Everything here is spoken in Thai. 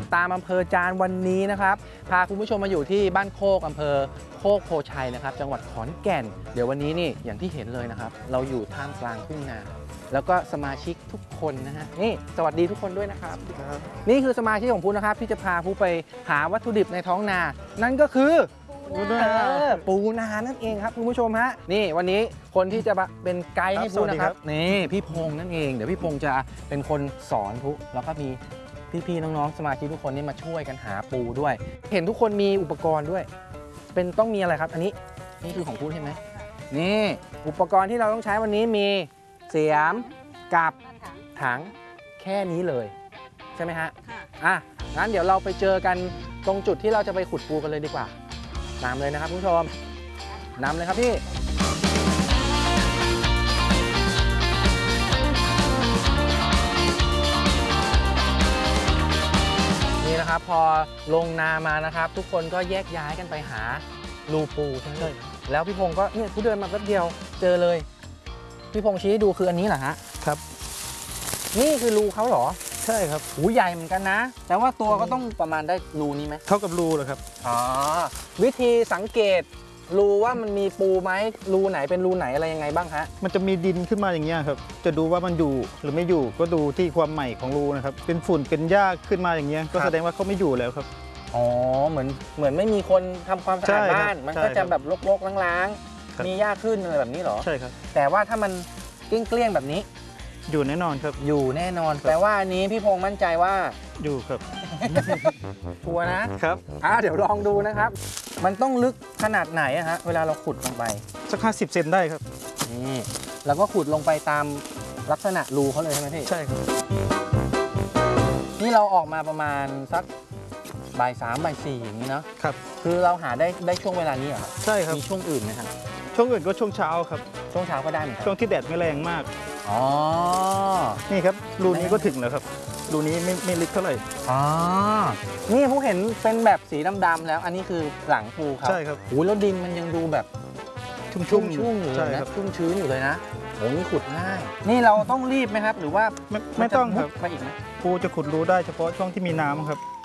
ตามอำเภอจานวันนี้นะครับพาคุณผู้ชมมาอยู่ที่บ้านโคกอำเภอโคกโพชัยนะครับจังหวัดขอนแก่นเดี๋ยววันนี้นี่อย่างที่เห็นเลยนะครับเราอยู่ท่ามกลางทุ่งนาแล้วก็สมาชิกทุกคนนะฮะนี่สวัสดีทุกคนด้วยนะครับนี่คือสมาชิกของพูนะครับที่จะพาผู้ไปหาวัตถุดิบในท้องนานั่นก็คือปูนานั่นเองครับคุณผู้ชมฮะนี่วันนี้คนที่จะเป็นไกด์ให้พูนะครับนี่พี่พงษ์นั่นเองเดี๋ยวพี่พงษ์จะเป็นคนสอนผู้แล้วก็มีพี่ๆน้องๆสมาชิกทุกคนนี่มาช่วยกันหาปูด้วยเห็นทุกคนมีอุปกรณ์ด้วยเป็นต้องมีอะไรครับอันนี้นี่คือของพูใช่ไหมนี่อุปกรณ์ที่เราต้องใช้วันนี้มีเสียมกับถังแค่นี้เลยใช่ไหมฮะอ่ะงั้นเดี๋ยวเราไปเจอกันตรงจุดที่เราจะไปขุดปูกันเลยดีกว่านำเลยนะครับคุณผู้ชมนำเลยครับพี่นี่นะครับพอลงนามานะครับทุกคนก็แยกย้ายกันไปหารูปูใช่ไหมแล้วพี่พงศ์ก็เนี่ยผู้เดินมาแป๊บเดียวเจอเลยพี่พงศ์ชี้ให้ดูคืออันนี้เหรอฮะครับนี่คือรูเขาเหรอใช่ครับหูใหญ่เหมือนกันนะแต่ว่าตัวก็ต้องประมาณได้รูนี้ไหมเท่ากับรูเหรอครับอ๋อวิธีสังเกตรูว่ามันมีปูไหมรูไหนเป็นรูไหนอะไรยังไงบ้างฮะมันจะมีดินขึ้นมาอย่างเงี้ยครับจะดูว่ามันอยู่หรือไม่อยู่ก็ดูที่ความใหม่ของรูนะครับเป็นฝุ่นเป็นหญ้าขึ้นมาอย่างเงี้ยก็แสดงว่าเขาไม่อยู่แล้วครับอ๋อเหมือนไม่มีคนทำความสะอาดบ้านมันก็จะแบบรกๆล้างๆมีหญ้าขึ้นอะไรแบบนี้เหรอใช่ครับแต่ว่าถ้ามันเกลี้ยงๆแบบนี้อยู่แน่นอนครับอยู่แน่นอนแปลว่าอันนี้พี่พงษ์มั่นใจว่าอยู่ครับชัวร์นะครับเดี๋ยวลองดูนะครับมันต้องลึกขนาดไหนอะฮะเวลาเราขุดลงไปสัก50 เซนได้ครับนี่แล้วก็ขุดลงไปตามลักษณะรูเขาเลยใช่ไหมพี่ใช่ครับนี่เราออกมาประมาณสักบ่าย 3 บ่าย 4อย่างนี้เนาะครับคือเราหาได้ช่วงเวลานี้เหรอใช่ครับมีช่วงอื่นไหมครับช่วงอื่นก็ช่วงเช้าครับช่วงเช้าก็ได้เหมือนกันช่วงที่แดดไม่แรงมากอ๋อนี่ครับรูนี้ก็ถึงแล้วครับรูนี้ไม่ลึกเท่าไหร่อ๋อนี่ผมเห็นเป็นแบบสีดำๆแล้วอันนี้คือหลังปูครับใช่ครับโอ้แล้วดินมันยังดูแบบชุ่มอยู่เลยนะชุ่มชื้นอยู่เลยนะโอ้นี่ขุดง่ายนี่เราต้องรีบไหมครับหรือว่าไม่ต้องครับไปอีกนะปูจะขุดรูได้เฉพาะช่วงที่มีน้ำครับ